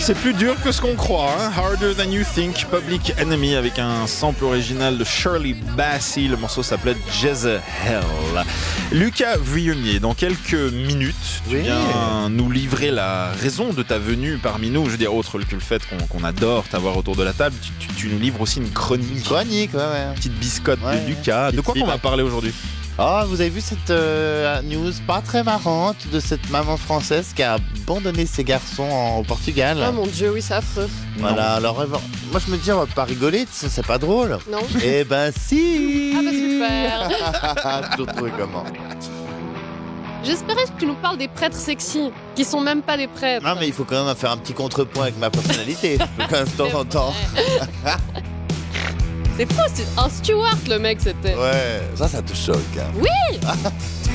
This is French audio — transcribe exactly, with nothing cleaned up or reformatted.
C'est plus dur que ce qu'on croit, hein. Harder Than You Think, Public Enemy, avec un sample original de Shirley Bassey. Le morceau s'appelait Jezebel. Lucas Vuillemier, dans quelques minutes, tu Oui. viens nous livrer la raison de ta venue parmi nous. Je veux dire, autre que le fait qu'on, qu'on adore t'avoir autour de la table, tu, tu, tu nous livres aussi une chronique. Chronique, ouais, ouais. Petite biscotte Ouais, de Lucas. De quoi petite qu'on va fille. parler aujourd'hui? Ah, vous avez vu cette euh, news pas très marrante de cette maman française qui a abandonné ses garçons en, au Portugal. Oh mon dieu, oui, c'est affreux. Voilà, alors euh, moi je me dis, on va pas rigoler, ça, c'est pas drôle. Non. Eh ben si. Ah bah super. Toujours trouvé comment. J'espérais que tu nous parles des prêtres sexy, qui sont même pas des prêtres. Non mais il faut quand même faire un petit contrepoint avec ma personnalité. Je peux quand même de temps en temps. C'est fou, c'est un steward le mec c'était. Ouais, ça, ça te choque. Hein. Oui.